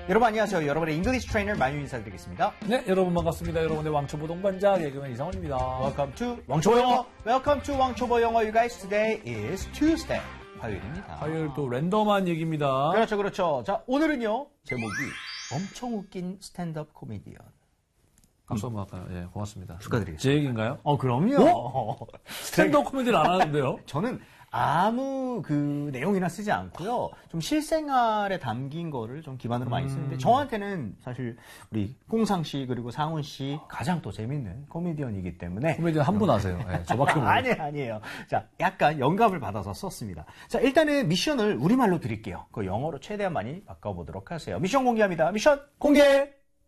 여러분 안녕하세요. 여러분의 잉글리시 트레이너 만유 인사드리겠습니다. 네, 여러분 반갑습니다. 여러분의 왕초보 동반자 개그맨 이상원입니다. Welcome to 왕초보 영어. Welcome to 왕초보 영어. You guys, today is Tuesday. 화요일입니다. 화요일 또 랜덤한 얘기입니다. 그렇죠, 그렇죠. 자, 오늘은요 제목이 엄청 웃긴 스탠드업 코미디언. 박수 한번 할까요? 예, 고맙습니다. 축하드리겠습니다. 제 얘기인가요? 그럼요. 스탠드업 코미디를 안 하는데요? 저는 아무 그 내용이나 쓰지 않고요. 좀 실생활에 담긴 거를 좀 기반으로 많이 쓰는데 저한테는 사실 우리 꽁상 씨 그리고 상훈 씨 가장 또 재밌는 코미디언이기 때문에 코미디언 한 분 하세요. 예, 저밖에 모르겠어요. 아니에요. 자, 약간 영감을 받아서 썼습니다. 자, 일단은 미션을 우리말로 드릴게요. 그 영어로 최대한 많이 바꿔보도록 하세요. 미션 공개합니다. 미션 공개!